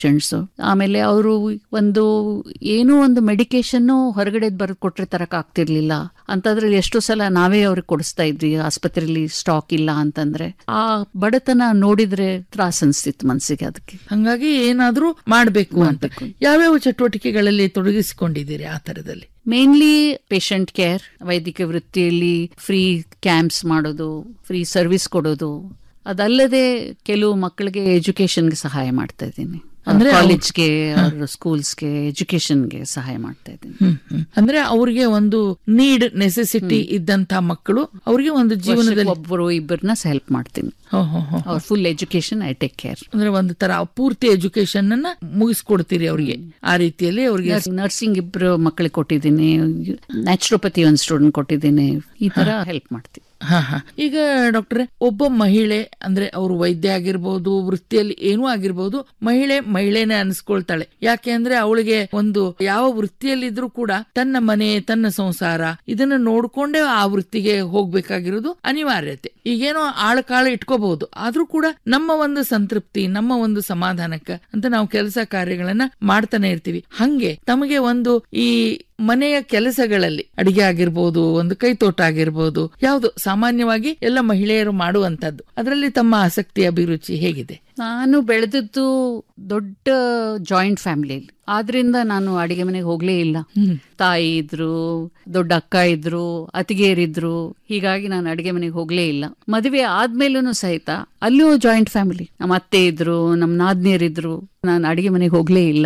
Patients. ಆಮೇಲೆ ಅವರು ಏನೋ ಒಂದು ಮೆಡಿಕೇಶನ್ ಹೊರಗಡೆ ಬರೆದು ಕೊಟ್ರೆ ತರಕ್ ಆಗ್ತಿರ್ಲಿಲ್ಲ ಅಂತಂದ್ರೆ ಎಷ್ಟೋ ಸಲ ನಾವೇ ಅವ್ರಿಗೆ ಕೊಡಿಸ್ತಾ ಇದ್ವಿ ಆಸ್ಪತ್ರೆಯಲ್ಲಿ ಸ್ಟಾಕ್ ಇಲ್ಲ ಅಂತಂದ್ರೆ. ಆ ಬಡತನ ನೋಡಿದ್ರೆ ತ್ರಾಸ ಅನ್ಸ್ತಿತ್ತು ಮನ್ಸಿಗೆ. ಅದಕ್ಕೆ ಹಂಗಾಗಿ ಏನಾದ್ರೂ ಮಾಡ್ಬೇಕು ಅಂತ ಯಾವ್ಯಾವ ಚಟುವಟಿಕೆಗಳಲ್ಲಿ ತೊಡಗಿಸಿಕೊಂಡಿದ್ದೀರಿ ಆ ತರದಲ್ಲಿ? ಮೇನ್ಲಿ ಪೇಷಂಟ್ ಕೇರ್, ವೈದ್ಯಕೀಯ ವೃತ್ತಿಯಲ್ಲಿ ಫ್ರೀ ಕ್ಯಾಂಪ್ಸ್ ಮಾಡೋದು, ಫ್ರೀ ಸರ್ವಿಸ್ ಕೊಡೋದು. ಅದಲ್ಲದೆ ಕೆಲವು ಮಕ್ಕಳಿಗೆ ಎಜುಕೇಶನ್ಗೆ ಸಹಾಯ ಮಾಡ್ತಾ ಇದ್ದೀನಿ. ಅಂದ್ರೆ ಕಾಲೇಜ್ಗೆ, ಸ್ಕೂಲ್ಸ್ಗೆ, ಎಜುಕೇಶನ್ಗೆ ಸಹಾಯ ಮಾಡ್ತಾ ಇದ್ದೀನಿ. ಅಂದ್ರೆ ಅವ್ರಿಗೆ ಒಂದು ನೀಡ್, ನೆಸೆಸಿಟಿ ಇದ್ದಂತ ಮಕ್ಕಳು ಅವ್ರಿಗೆ ಒಂದು ಜೀವನದಲ್ಲಿ ಒಬ್ಬರು ಇಬ್ಬರನ್ನ ಹೆಲ್ಪ್ ಮಾಡ್ತೀನಿ. ಅವ್ರ full education I take care. ಅಂದ್ರೆ ಒಂದು ತರ ಪೂರ್ತಿ ಎಜುಕೇಶನ್ ಅನ್ನ ಮುಗಿಸ್ಕೊಡ್ತೀರಿ ಅವ್ರಿಗೆ. ಆ ರೀತಿಯಲ್ಲಿ ಅವ್ರಿಗೆ ನರ್ಸಿಂಗ್ ಇಬ್ರು ಮಕ್ಕಳಿಗೆ ಕೊಟ್ಟಿದ್ದೀನಿ, ನ್ಯಾಚುರೋಪತಿ ಒಂದು ಸ್ಟೂಡೆಂಟ್ ಕೊಟ್ಟಿದ್ದೀನಿ. ಈ ತರ ಹೆಲ್ಪ್ ಮಾಡ್ತೀನಿ. ಈಗ ಡಾಕ್ಟ್ರೆ, ಒಬ್ಬ ಮಹಿಳೆ ಅಂದ್ರೆ ಅವರು ವೈದ್ಯ ಆಗಿರ್ಬೋದು, ವೃತ್ತಿಯಲ್ಲಿ ಏನೂ ಆಗಿರ್ಬೋದು, ಮಹಿಳೆನೇ ಅನ್ಸ್ಕೊಳ್ತಾಳೆ. ಯಾಕೆ ಅಂದ್ರೆ ಅವಳಿಗೆ ಒಂದು ಯಾವ ವೃತ್ತಿಯಲ್ಲಿದ್ರು ಕೂಡ ತನ್ನ ಮನೆ, ತನ್ನ ಸಂಸಾರ ಇದನ್ನ ನೋಡ್ಕೊಂಡೇ ಆ ವೃತ್ತಿಗೆ ಹೋಗ್ಬೇಕಾಗಿರೋದು ಅನಿವಾರ್ಯತೆ. ಈಗೇನೋ ಆಳಕಾಳ ಇಟ್ಕೋಬಹುದು, ಆದ್ರೂ ಕೂಡ ನಮ್ಮ ಒಂದು ಸಂತೃಪ್ತಿ, ನಮ್ಮ ಒಂದು ಸಮಾಧಾನಕ್ಕ ಅಂತ ನಾವು ಕೆಲಸ ಕಾರ್ಯಗಳನ್ನ ಮಾಡ್ತಾನೆ ಇರ್ತೀವಿ. ಹಂಗೆ ತಮಗೆ ಒಂದು ಈ ಮನೆಯ ಕೆಲಸಗಳಲ್ಲಿ ಅಡಿಗೆ ಆಗಿರ್ಬೋದು, ಒಂದು ಕೈತೋಟ ಆಗಿರ್ಬೋದು, ಯಾವುದು ಸಾಮಾನ್ಯವಾಗಿ ಎಲ್ಲ ಮಹಿಳೆಯರು ಮಾಡುವಂತದ್ದು, ಅದರಲ್ಲಿ ತಮ್ಮ ಆಸಕ್ತಿ, ಅಭಿರುಚಿ ಹೇಗಿದೆ? ನಾನು ಬೆಳೆದದ್ದು ದೊಡ್ಡ ಜಾಯಿಂಟ್ ಫ್ಯಾಮಿಲಿಯಲ್ಲಿ, ಆದ್ರಿಂದ ನಾನು ಅಡಿಗೆ ಮನೆಗೆ ಹೋಗ್ಲೇ ಇಲ್ಲ. ತಾಯಿ ಇದ್ರು, ದೊಡ್ಡ ಅಕ್ಕ ಇದ್ರು, ಅತಿಗೆಯರಿದ್ರು, ಹೀಗಾಗಿ ನಾನು ಅಡಿಗೆ ಮನೆಗೆ ಹೋಗ್ಲೇ ಇಲ್ಲ. ಮದುವೆ ಆದ್ಮೇಲೂ ಸಹಿತ ಅಲ್ಲೂ ಜಾಯಿಂಟ್ ಫ್ಯಾಮಿಲಿ, ನಮ್ಮ ಅತ್ತೆ ಇದ್ರು, ನಮ್ಮ ನಾದ್ನಿಯರಿದ್ರು, ನಾನು ಅಡಿಗೆ ಮನೆಗೆ ಹೋಗ್ಲೇ ಇಲ್ಲ.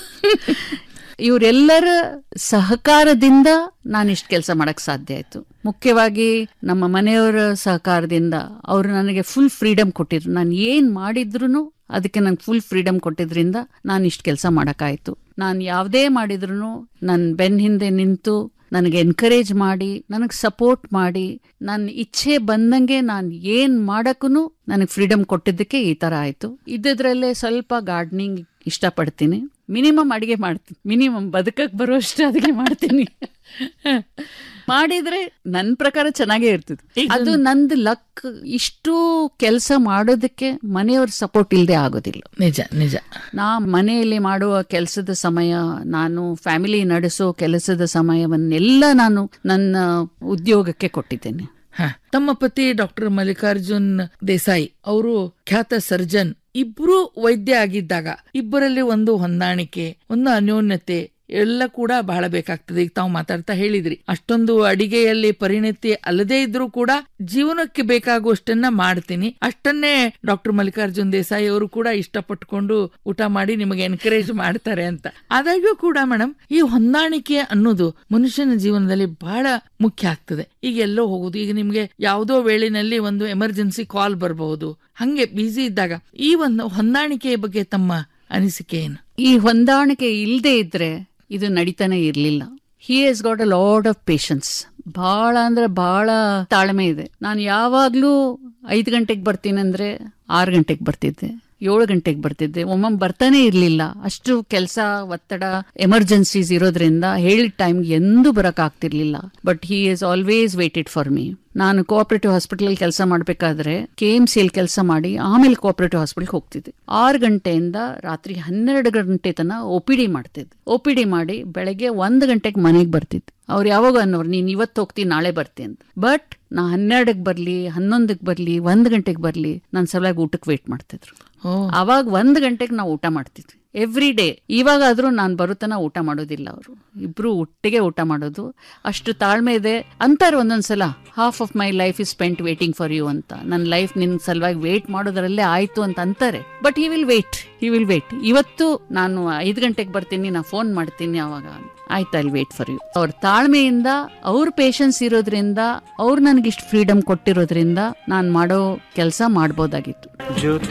ಇವರೆಲ್ಲರ ಸಹಕಾರದಿಂದ ನಾನಿಷ್ಟು ಕೆಲಸ ಮಾಡಕ್ ಸಾಧ್ಯ ಆಯ್ತು. ಮುಖ್ಯವಾಗಿ ನಮ್ಮ ಮನೆಯವರ ಸಹಕಾರದಿಂದ ಅವರು ನನಗೆ ಫುಲ್ ಫ್ರೀಡಮ್ ಕೊಟ್ಟಿದ್ರು. ನಾನು ಏನ್ ಮಾಡಿದ್ರು ಅದಕ್ಕೆ ನಂಗೆ ಫುಲ್ ಫ್ರೀಡಮ್ ಕೊಟ್ಟಿದ್ರಿಂದ ನಾನು ಇಷ್ಟು ಕೆಲಸ ಮಾಡಕ್ಕಾಯ್ತು. ನಾನು ಯಾವುದೇ ಮಾಡಿದ್ರು ನನ್ನ ಬೆನ್ನ ಹಿಂದೆ ನಿಂತು ನನಗೆ ಎನ್ಕರೇಜ್ ಮಾಡಿ, ನನಗೆ ಸಪೋರ್ಟ್ ಮಾಡಿ, ನನ್ನ ಇಚ್ಛೆ ಬಂದಂಗೆ ನಾನು ಏನ್ ಮಾಡಕ್ಕೂ ನನಗೆ ಫ್ರೀಡಮ್ ಕೊಟ್ಟಿದ್ದಕ್ಕೆ ಈ ತರ ಆಯ್ತು. ಇದ್ದಿದ್ರಲ್ಲೇ ಸ್ವಲ್ಪ ಗಾರ್ಡನಿಂಗ್ ಇಷ್ಟಪಡ್ತೀನಿ. ಮಿನಿಮಮ್ ಅಡಿಗೆ ಮಾಡ್ತೀನಿ, ಮಿನಿಮಮ್ ಬದುಕಕ್ಕೆ ಬರುವಷ್ಟು ಅಡಿಗೆ ಮಾಡ್ತೀನಿ. ಮಾಡಿದ್ರೆ ನನ್ನ ಪ್ರಕಾರ ಚೆನ್ನಾಗೇ ಇರ್ತದೆ. ಅದು ನಂದು ಲಕ್. ಇಷ್ಟು ಕೆಲಸ ಮಾಡೋದಕ್ಕೆ ಮನೆಯವ್ರ ಸಪೋರ್ಟ್ ಇಲ್ಲದೆ ಆಗೋದಿಲ್ಲ. ನಿಜ ನಿಜ. ನಾ ಮನೆಯಲ್ಲಿ ಮಾಡುವ ಕೆಲಸದ ಸಮಯ, ನಾನು ಫ್ಯಾಮಿಲಿ ನಡೆಸೋ ಕೆಲಸದ ಸಮಯವನ್ನೆಲ್ಲ ನಾನು ನನ್ನ ಉದ್ಯೋಗಕ್ಕೆ ಕೊಟ್ಟಿದ್ದೇನೆ. ತಮ್ಮ ಪತಿ ಡಾಕ್ಟರ್ ಮಲ್ಲಿಕಾರ್ಜುನ್ ದೇಸಾಯಿ ಅವರು ಖ್ಯಾತ ಸರ್ಜನ್. ಇಬ್ರು ವೈದ್ಯ ಆಗಿದ್ದಾಗ ಇಬ್ಬರಲ್ಲಿ ಒಂದು ಹೊಂದಾಣಿಕೆ, ಒಂದು ಅನ್ಯೋನ್ಯತೆ ಎಲ್ಲ ಕೂಡ ಬಹಳ ಬೇಕಾಗ್ತದೆ. ಈಗ ತಾವು ಮಾತಾಡ್ತಾ ಹೇಳಿದ್ರಿ, ಅಷ್ಟೊಂದು ಅಡಿಗೆಯಲ್ಲಿ ಪರಿಣತಿ ಅಲ್ಲದೇ ಇದ್ರೂ ಕೂಡ ಜೀವನಕ್ಕೆ ಬೇಕಾಗುವಷ್ಟನ್ನ ಮಾಡ್ತೀನಿ, ಅಷ್ಟನ್ನೇ ಡಾಕ್ಟರ್ ಮಲ್ಲಿಕಾರ್ಜುನ್ ದೇಸಾಯಿ ಅವರು ಕೂಡ ಇಷ್ಟಪಟ್ಕೊಂಡು ಊಟ ಮಾಡಿ ನಿಮಗೆ ಎನ್ಕರೇಜ್ ಮಾಡ್ತಾರೆ ಅಂತ. ಆದಾಗ್ಯೂ ಕೂಡ ಮೇಡಮ್, ಈ ಹೊಂದಾಣಿಕೆ ಅನ್ನೋದು ಮನುಷ್ಯನ ಜೀವನದಲ್ಲಿ ಬಹಳ ಮುಖ್ಯ ಆಗ್ತದೆ. ಈಗ ಎಲ್ಲೋ ಹೋಗುದು, ಈಗ ನಿಮ್ಗೆ ಯಾವುದೋ ವೇಳೆನಲ್ಲಿ ಒಂದು ಎಮರ್ಜೆನ್ಸಿ ಕಾಲ್ ಬರಬಹುದು, ಹಂಗೆ ಬ್ಯುಸಿ ಇದ್ದಾಗ ಈ ಒಂದು ಹೊಂದಾಣಿಕೆಯ ಬಗ್ಗೆ ತಮ್ಮ ಅನಿಸಿಕೆ ಏನು? ಈ ಹೊಂದಾಣಿಕೆ ಇಲ್ಲದೆ ಇದ್ರೆ ಇದು ನಡೀತಾನೆ ಇರ್ಲಿಲ್ಲ. He has got a lot of patience. ಬಹಳ ಅಂದ್ರೆ ಬಹಳ ತಾಳ್ಮೆ ಇದೆ. ನಾನು ಯಾವಾಗ್ಲೂ 5 ಗಂಟೆಗೆ ಬರ್ತೀನಂದ್ರೆ 6 ಗಂಟೆಗೆ ಬರ್ತಿದ್ದೆ, 7 ಗಂಟೆಗೆ ಬರ್ತಿದ್ದೆ. ಒಮ್ಮೊಮ್ಮೆ ಬರ್ತಾನೆ ಇರ್ಲಿಲ್ಲ. ಅಷ್ಟು ಕೆಲಸ, ಒತ್ತಡ, ಎಮರ್ಜೆನ್ಸೀಸ್ ಇರೋದ್ರಿಂದ ಹೇಳಿದ ಟೈಮ್ಗೆ ಎಂದೂ ಬರಕ್ ಆಗ್ತಿರ್ಲಿಲ್ಲ. But he is always weighted for me. ನಾನು ಕೋಆಪರೇಟಿವ್ ಹಾಸ್ಪಿಟಲ್ ಕೆಲಸ ಮಾಡ್ಬೇಕಾದ್ರೆ KMC ಕೆಲಸ ಮಾಡಿ ಆಮೇಲೆ ಕೋಆಪರೇಟಿವ್ ಹಾಸ್ಪಿಟಲ್ ಹೋಗ್ತಿದ್ದೆ. 6 ಗಂಟೆಯಿಂದ ರಾತ್ರಿ 12 ಗಂಟೆ ತನಕ OPD ಮಾಡ್ತಿದ್ದೆ. OPD ಮಾಡಿ ಬೆಳಗ್ಗೆ 1 ಗಂಟೆಗೆ ಮನೆಗೆ ಬರ್ತಿದ್ದೆ. ಅವ್ರು ಯಾವಾಗ ಅನ್ನೋರು, ನೀನ್ ಇವತ್ತು ಹೋಗ್ತೀನಿ ನಾಳೆ ಬರ್ತೀನಿ ಅಂತ. ಬಟ್ ನಾ 12ಕ್ಕೆ ಬರ್ಲಿ, 11ಕ್ಕೆ ಬರ್ಲಿ, 1 ಗಂಟೆಗೆ ಬರ್ಲಿ, ನನ್ನ ಸಲುವಾಗಿ ಊಟಕ್ಕೆ ವೇಟ್ ಮಾಡ್ತಿದ್ರು. ಅವಾಗ 1 ಗಂಟೆಗೆ ನಾವು ಊಟ ಮಾಡ್ತಿದ್ವಿ ಎವ್ರಿ ಡೇ. ಇವಾಗಾದ್ರೂ ನಾನು ಬರುತ್ತನ ಊಟ ಮಾಡೋದಿಲ್ಲ, ಅವರು ಇಬ್ರು ಒಟ್ಟಿಗೆ ಊಟ ಮಾಡೋದು. ಅಷ್ಟು ತಾಳ್ಮೆ ಇದೆ. ಅಂತಾರೆ ಒಂದೊಂದ್ಸಲ, half of my life is spent waiting for you ಅಂತ. ನನ್ನ ಲೈಫ್ ನಿನ್ ಸಲುವಾಗಿ ವೇಟ್ ಮಾಡೋದ್ರಲ್ಲೇ ಆಯ್ತು ಅಂತ ಅಂತಾರೆ. But he will wait. ಇವತ್ತು ನಾನು 5 ಗಂಟೆಗೆ ಬರ್ತೀನಿ, ನಾ ಫೋನ್ ಮಾಡ್ತೀನಿ, ಅವಾಗ ಆಯ್ತು, I will wait for you. ಅವ್ರ ತಾಳ್ಮೆಯಿಂದ, ಅವ್ರ ಪೇಷನ್ಸ್ ಇರೋದ್ರಿಂದ, ಅವ್ರು ನನಗಿಷ್ಟು ಫ್ರೀಡಮ್ ಕೊಟ್ಟಿರೋದ್ರಿಂದ ನಾನು ಮಾಡೋ ಕೆಲಸ ಮಾಡ್ಬೋದಾಗಿತ್ತು.